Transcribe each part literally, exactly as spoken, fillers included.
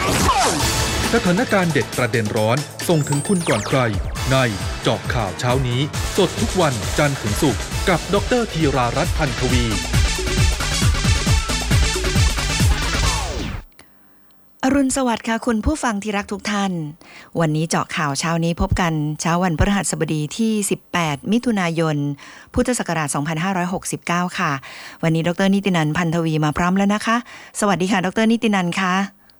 สถานการณ์เด็ดประเด็นร้อนส่งถึงคุณก่อนใครในเจาะข่าวเช้านี้สดทุกวันจันทร์ถึงศุกร์กับดรธีรารัตน์พันธวีอรุณสวัสดิ์ค่ะคุณผู้ฟังที่รักทุกท่านวันนี้เจาะข่าวเช้านี้พบกันเช้าวันพฤหัสบดีที่สิบแปดมิถุนายนพุทธศักราชสองพันห้าร้อยหกสิบเก้าค่ะวันนี้ดรนิตินันท์พันธวีมาพร้อมแล้วนะคะสวัสดีค่ะดรนิตินันท์ค่ะ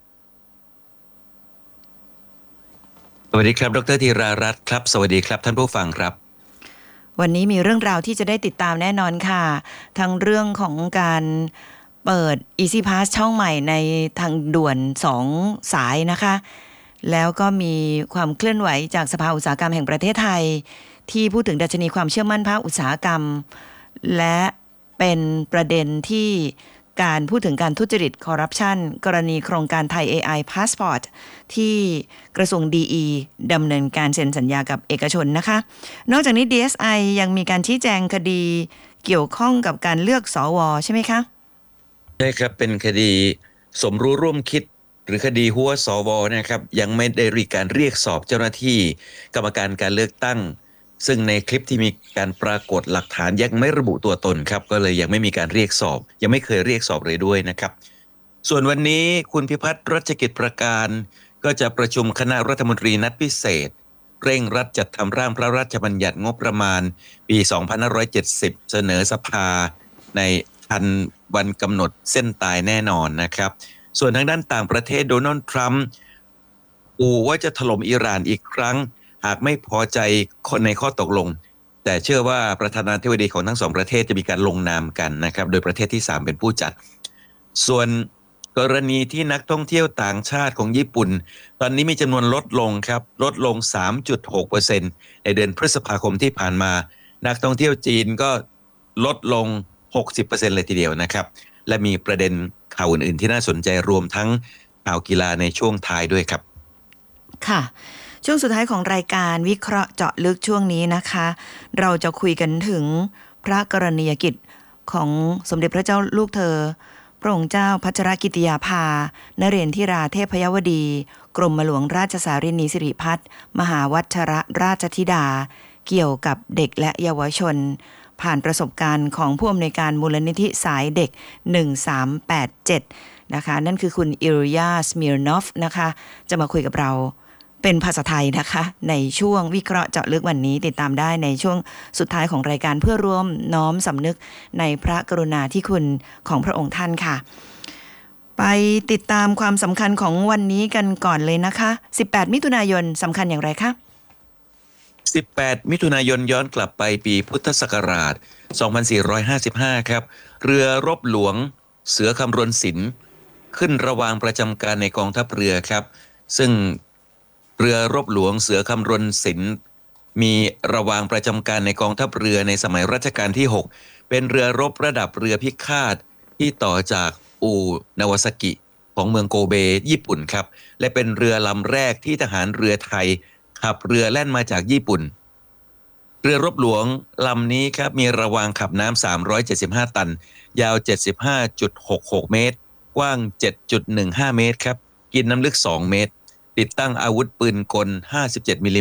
สวัสดีครับดรธีรารัตน์ครับสวัสดีครับท่านผู้ฟังครับวันนี้มีเรื่องราวที่จะได้ติดตามแน่นอนค่ะทั้งเรื่องของการเปิด Easy Pass ช่องใหม่ในทางด่วนสองสายนะคะแล้วก็มีความเคลื่อนไหวจากสภาอุตสาหกรรมแห่งประเทศไทยที่พูดถึงดัชนีความเชื่อมั่นภาคอุตสาหกรรมและเป็นประเด็นที่การพูดถึงการทุจริตคอร์รัปชันกรณีโครงการไทย เอ ไอ Passport ที่กระทรวง ดี อี ดำเนินการเซ็นสัญญากับเอกชนนะคะนอกจากนี้ ดี เอส ไอ ยังมีการชี้แจงคดีเกี่ยวข้องกับการเลือกสวใช่ไหมคะใช่ครับเป็นคดีสมรู้ร่วมคิดหรือคดีหัวสวนะครับยังไม่ได้รีการเรียกสอบเจ้าหน้าที่กรรมการการเลือกตั้งซึ่งในคลิปที่มีการปรากฏหลักฐานยังไม่ระบุตัวตนครับก็เลยยังไม่มีการเรียกสอบยังไม่เคยเรียกสอบเลยด้วยนะครับส่วนวันนี้คุณพิพัฒน์รัชกิจประการก็จะประชุมคณะรัฐมนตรีนัดพิเศษเร่งรัดจัดทำร่างพระราชบัญญัติงบประมาณปีสองพันห้าร้อยเจ็ดสิบเสนอสภาในทันวันกำหนดเส้นตายแน่นอนนะครับส่วนทางด้านต่างประเทศโดนัลด์ทรัมป์อูว่าจะถล่มอิหร่านอีกครั้งหากไม่พอใจคนในข้อตกลงแต่เชื่อว่าประธานาธิบดีของทั้งสองประเทศจะมีการลงนามกันนะครับโดยประเทศที่สามเป็นผู้จัดส่วนกรณีที่นักท่องเที่ยวต่างชาติของญี่ปุ่นตอนนี้มีจำนวนลดลงครับลดลง สามจุดหกเปอร์เซ็นต์ ในเดือนพฤษภาคมที่ผ่านมานักท่องเที่ยวจีนก็ลดลงหกสิบเปอร์เซ็นต์ เลยทีเดียวนะครับและมีประเด็นข่าวอื่นๆที่น่าสนใจรวมทั้งข่าวกีฬาในช่วงท้ายด้วยครับค่ะช่วงสุดท้ายของรายการวิเคราะห์เจาะลึกช่วงนี้นะคะเราจะคุยกันถึงพระกรณียกิจของสมเด็จพระเจ้าลูกเธอพระองค์เจ้าพัชรกิติยาภานเรนทิราเทพยวดีกรมหลวงราชสารินีสิริพัฒน์มหาวัชรราชธิดาเกี่ยวกับเด็กและเยาวชนผ่านประสบการณ์ของผู้อำนวยการมูลนิธิสายเด็กหนึ่งสามแปดเจ็ดนะคะนั่นคือคุณอิริยาสมิรนอฟนะคะจะมาคุยกับเราเป็นภาษาไทยนะคะในช่วงวิเคราะห์เจาะลึกวันนี้ติดตามได้ในช่วงสุดท้ายของรายการเพื่อร่วมน้อมสำนึกในพระกรุณาธิคุณของพระองค์ท่านค่ะไปติดตามความสำคัญของวันนี้กันก่อนเลยนะคะสิบแปดมิถุนายนสำคัญอย่างไรคะสิบแปดมิถุนายนย้อนกลับไปปีพุทธศักราชสองพันสี่ร้อยห้าสิบห้าครับเรือรบหลวงเสือคำรณศิลป์ขึ้นระวางประจำการในกองทัพเรือครับซึ่งเรือรบหลวงเสือคำรณศิลป์มีระวางประจำการในกองทัพเรือในสมัยรัชกาลที่หกเป็นเรือรบระดับเรือพิฆาตที่ต่อจากอู่นาวาซากิของเมืองโกเบญี่ปุ่นครับและเป็นเรือลำแรกที่ทหารเรือไทยขับเรือแล่นมาจากญี่ปุ่นเรือรบหลวงลำนี้ครับมีระวางขับน้ำสามร้อยเจ็ดสิบห้าตันยาว เจ็ดสิบห้าจุดหกหก เมตรกว้าง เจ็ดจุดหนึ่งห้า เมตรครับกินน้ำลึกสองเมตรติดตั้งอาวุธปืนกลห้าสิบเจ็ดมิลลิ